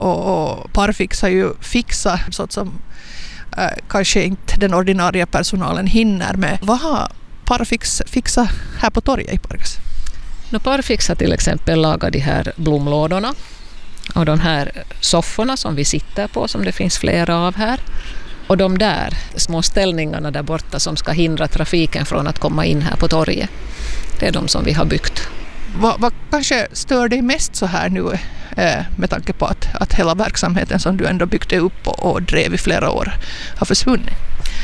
och Parfix har ju fixat sånt som kanske inte den ordinarie personalen hinner med. Vad har Parfix fixat här på torget i Pargas? Parfix har till exempel lagat de här blomlådorna och de här sofforna som vi sitter på, som det finns flera av här. Och de där små ställningarna där borta som ska hindra trafiken från att komma in här på torget. Det är de som vi har byggt. Vad kanske stör dig mest så här nu med tanke på att hela verksamheten som du ändå byggde upp och drev i flera år har försvunnit?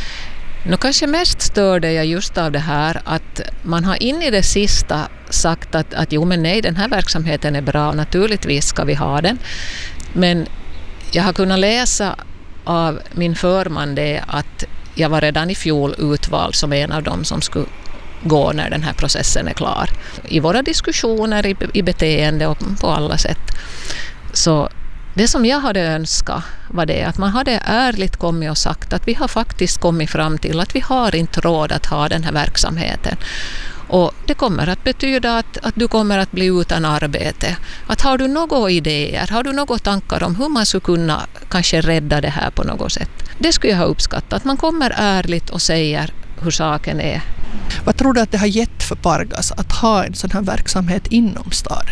Kanske mest stör det jag just av det här att man har in i det sista sagt att jo men nej, den här verksamheten är bra, naturligtvis ska vi ha den. Men jag har kunnat läsa av min förman det att jag var redan i fjol utvald som en av dem som skulle gå när den här processen är klar. I våra diskussioner, i beteende och på alla sätt. Så det som jag hade önskat var det att man hade ärligt kommit och sagt att vi har faktiskt kommit fram till att vi har inte råd att ha den här verksamheten. Och det kommer att betyda att du kommer att bli utan arbete. Att har du några idéer, har du några tankar om hur man skulle kunna kanske rädda det här på något sätt. Det skulle jag ha uppskattat. Att man kommer ärligt och säger hur saken är. Vad tror du att det har gett för Pargas att ha en sån här verksamhet inom staden?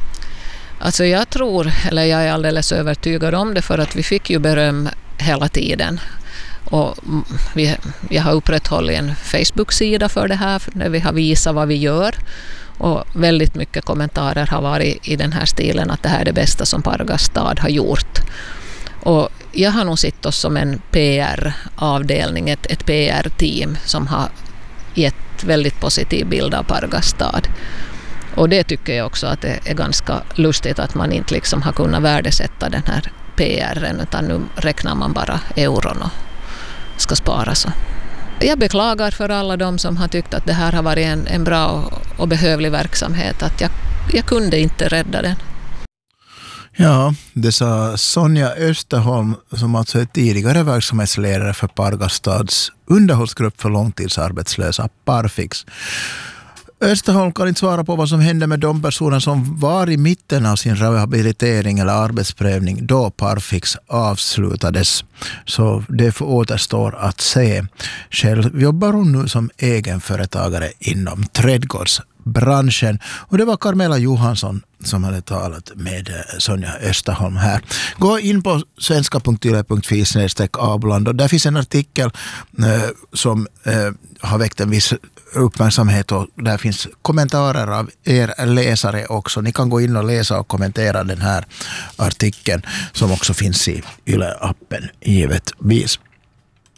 Alltså jag är alldeles övertygad om det, för att vi fick ju beröm hela tiden. Och jag har upprätthållit en Facebook-sida för det här där vi har visat vad vi gör. Och väldigt mycket kommentarer har varit i den här stilen att det här är det bästa som Pargas stad har gjort. Och jag har nog sett oss som en PR-avdelning, ett PR-team som har gett väldigt positiv bild av Pargas stad. Och det tycker jag också att det är ganska lustigt att man inte liksom har kunnat värdesätta den här PR:en, utan nu räknar man bara euron och ska spara så. Jag beklagar för alla de som har tyckt att det här har varit en bra och behövlig verksamhet, att jag kunde inte rädda den. Ja, det sa Sonja Österholm som alltså är tidigare verksamhetsledare för Pargas stads underhållsgrupp för långtidsarbetslösa Parfix. Österholm kan inte svara på vad som hände med de personer som var i mitten av sin rehabilitering eller arbetsprövning då Parfix avslutades. Så det återstår att se. Själv jobbar hon nu som egenföretagare inom trädgårdsbranschen. Och det var Carmela Johansson som hade talat med Sonja Österholm här. Gå in på svenska.yle.fi/abland och där finns en artikel som har väckt en viss uppmärksamhet, och där finns kommentarer av er läsare också. Ni kan gå in och läsa och kommentera den här artikeln som också finns i Yle-appen givetvis.